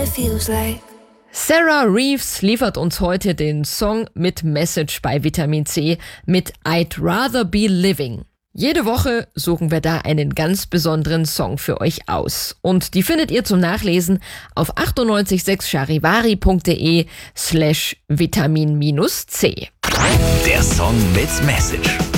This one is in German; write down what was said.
feels like. Sarah Reeves liefert uns heute den Song mit Message bei Vitamin C mit I'd Rather Be Living. Jede Woche suchen wir da einen ganz besonderen Song für euch aus. Und die findet ihr zum Nachlesen auf 986charivari.de/Vitamin-C. Der Song mit Message